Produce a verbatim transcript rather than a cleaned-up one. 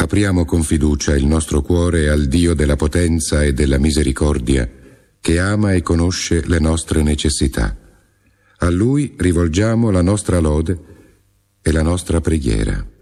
Apriamo con fiducia il nostro cuore al Dio della potenza e della misericordia, che ama e conosce le nostre necessità. A Lui rivolgiamo la nostra lode e la nostra preghiera.